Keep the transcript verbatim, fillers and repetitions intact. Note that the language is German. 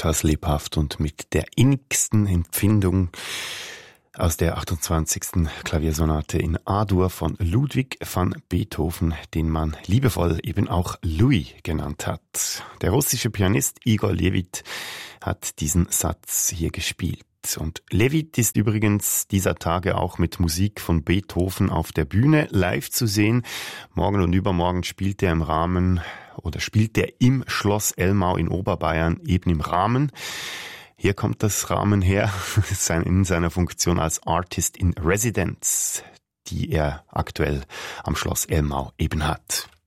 etwas lebhaft und mit der innigsten Empfindung aus der achtundzwanzigsten Klaviersonate in A-Dur von Ludwig van Beethoven, den man liebevoll eben auch Louis genannt hat. Der russische Pianist Igor Levit hat diesen Satz hier gespielt. Und Levit ist übrigens dieser Tage auch mit Musik von Beethoven auf der Bühne live zu sehen. Morgen und übermorgen spielt er im Rahmen oder spielt er im Schloss Elmau in Oberbayern eben im Rahmen. Hier kommt das Rahmen her, in seiner Funktion als Artist in Residence, die er aktuell am Schloss Elmau eben hat.